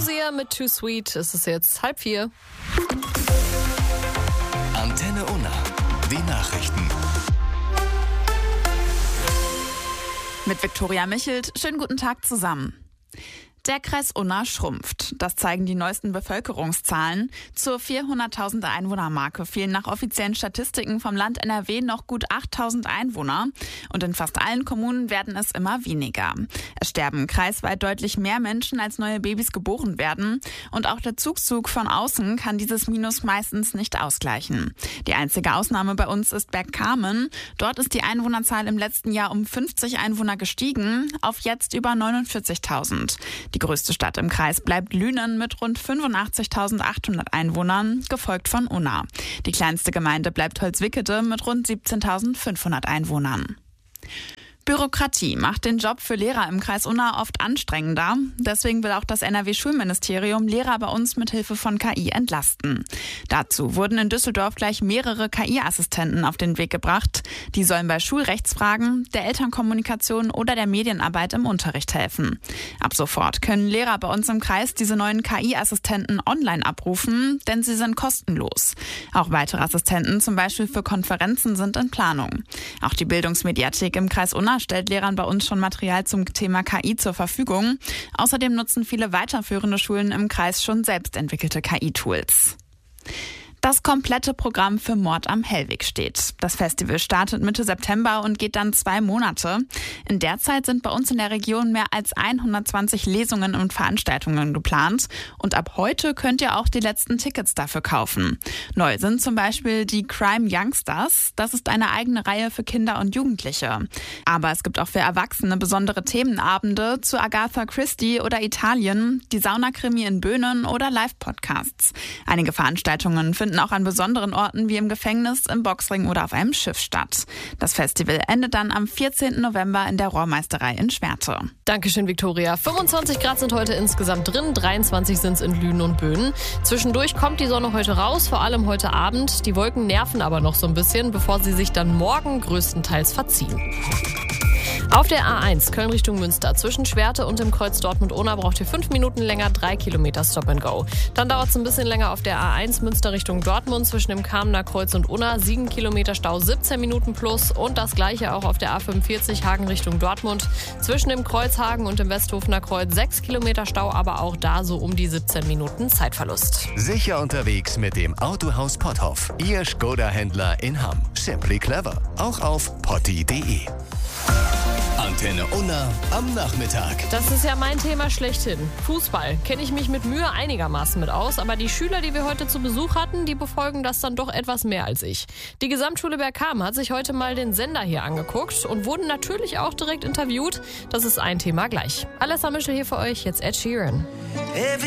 Sia mit Too Sweet. Es ist jetzt 3:30. Antenne Unna. Die Nachrichten. Mit Viktoria Michelt. Schönen guten Tag zusammen. Der Kreis Unna schrumpft. Das zeigen die neuesten Bevölkerungszahlen. Zur 400.000 Einwohnermarke fehlen nach offiziellen Statistiken vom Land NRW noch gut 8.000 Einwohner. Und in fast allen Kommunen werden es immer weniger. Es sterben kreisweit deutlich mehr Menschen, als neue Babys geboren werden. Und auch der Zugzug von außen kann dieses Minus meistens nicht ausgleichen. Die einzige Ausnahme bei uns ist Bergkamen. Dort ist die Einwohnerzahl im letzten Jahr um 50 Einwohner gestiegen, auf jetzt über 49.000. Die größte Stadt im Kreis bleibt Lünen mit rund 85.800 Einwohnern, gefolgt von Unna. Die kleinste Gemeinde bleibt Holzwickede mit rund 17.500 Einwohnern. Bürokratie macht den Job für Lehrer im Kreis Unna oft anstrengender. Deswegen will auch das NRW-Schulministerium Lehrer bei uns mit Hilfe von KI entlasten. Dazu wurden in Düsseldorf gleich mehrere KI-Assistenten auf den Weg gebracht. Die sollen bei Schulrechtsfragen, der Elternkommunikation oder der Medienarbeit im Unterricht helfen. Ab sofort können Lehrer bei uns im Kreis diese neuen KI-Assistenten online abrufen, denn sie sind kostenlos. Auch weitere Assistenten, zum Beispiel für Konferenzen, sind in Planung. Auch die Bildungsmediathek im Kreis Unna stellt Lehrern bei uns schon Material zum Thema KI zur Verfügung. Außerdem nutzen viele weiterführende Schulen im Kreis schon selbst entwickelte KI-Tools. Das komplette Programm für Mord am Hellwig steht. Das Festival startet Mitte September und geht dann 2 Monate. In der Zeit sind bei uns in der Region mehr als 120 Lesungen und Veranstaltungen geplant. Und ab heute könnt ihr auch die letzten Tickets dafür kaufen. Neu sind zum Beispiel die Crime Youngsters. Das ist eine eigene Reihe für Kinder und Jugendliche. Aber es gibt auch für Erwachsene besondere Themenabende zu Agatha Christie oder Italien, die Saunakrimi in Böhnen oder Live-Podcasts. Einige Veranstaltungen finden auch an besonderen Orten wie im Gefängnis, im Boxring oder auf einem Schiff statt. Das Festival endet dann am 14. November in der Rohrmeisterei in Schwerte. Dankeschön, Viktoria. 25 Grad sind heute insgesamt drin, 23 sind es in Lünen und Böhnen. Zwischendurch kommt die Sonne heute raus, vor allem heute Abend. Die Wolken nerven aber noch so ein bisschen, bevor sie sich dann morgen größtenteils verziehen. Auf der A1 Köln Richtung Münster zwischen Schwerte und dem Kreuz Dortmund-Unna braucht ihr 5 Minuten länger, 3 Kilometer Stop and Go. Dann dauert es ein bisschen länger auf der A1 Münster Richtung Dortmund zwischen dem Kamener Kreuz und Unna, 7 Kilometer Stau, 17 Minuten plus. Und das gleiche auch auf der A45 Hagen Richtung Dortmund zwischen dem Kreuzhagen und dem Westhofener Kreuz, 6 Kilometer Stau, aber auch da so um die 17 Minuten Zeitverlust. Sicher unterwegs mit dem Autohaus Potthoff. Ihr Skoda-Händler in Hamm. Simply clever. Auch auf potti.de. Antenne Unna am Nachmittag. Das ist ja mein Thema schlechthin. Fußball. Kenne ich mich mit Mühe einigermaßen mit aus, aber die Schüler, die wir heute zu Besuch hatten, die befolgen das dann doch etwas mehr als ich. Die Gesamtschule Bergkamen hat sich heute mal den Sender hier angeguckt und wurden natürlich auch direkt interviewt. Das ist ein Thema gleich. Alessa Mischel hier für euch, jetzt Ed Sheeran.